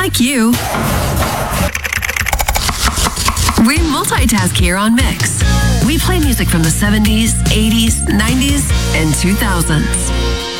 like you. We multitask here on Mix. We play music from the 70s, 80s, 90s, and 2000s.